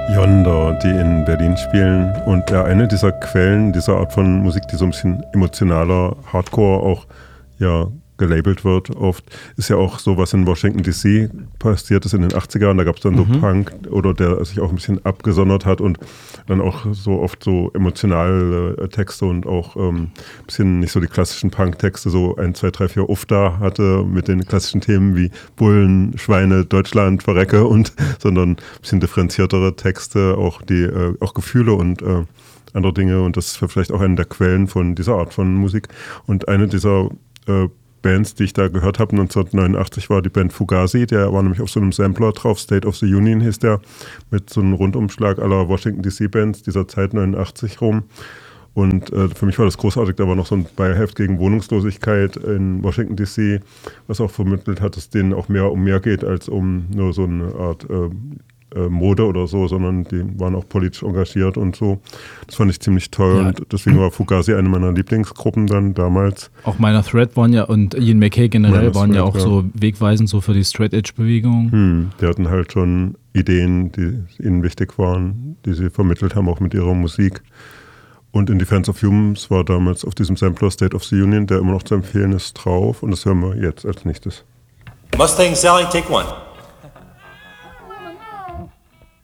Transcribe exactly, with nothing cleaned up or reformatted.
Yonder, die in Berlin spielen. Und ja, eine dieser Quellen dieser Art von Musik, die so ein bisschen emotionaler Hardcore auch ja gelabelt wird oft, ist ja auch so, was in Washington D C passiert ist in den achtzigern. Da gab es dann so mhm. Punk, oder der sich auch ein bisschen abgesondert hat und dann auch so oft so emotionale äh, Texte und auch ein ähm, bisschen nicht so die klassischen Punk-Texte, so eins, zwei, drei, vier Uff da hatte mit den klassischen Themen wie Bullen, Schweine, Deutschland, Verrecke und, sondern ein bisschen differenziertere Texte, auch die, äh, auch Gefühle und äh, andere Dinge, und das ist vielleicht auch eine der Quellen von dieser Art von Musik. Und eine dieser äh, Bands, die ich da gehört habe, neunzehnhundertneunundachtzig, war die Band Fugazi. Der war nämlich auf so einem Sampler drauf, State of the Union hieß der, mit so einem Rundumschlag aller Washington D C-Bands dieser Zeit neunundachtzig rum. Und äh, für mich war das großartig. Da war noch so ein Beiheft gegen Wohnungslosigkeit in Washington D C, was auch vermittelt hat, dass es denen auch mehr um mehr geht als um nur so eine Art äh, Mode oder so, sondern die waren auch politisch engagiert und so. Das fand ich ziemlich toll, ja. Und deswegen war Fugazi eine meiner Lieblingsgruppen dann damals. Auch Minor Threat waren ja, und Ian MacKaye generell Minor waren Threat, ja auch ja. so wegweisend so für die Straight-Edge-Bewegung. Hm, die hatten halt schon Ideen, die ihnen wichtig waren, die sie vermittelt haben, auch mit ihrer Musik. Und In Defense of Humans war damals auf diesem Sampler State of the Union, der immer noch zu empfehlen ist, drauf, und das hören wir jetzt als nächstes. Mustang Sally, take one.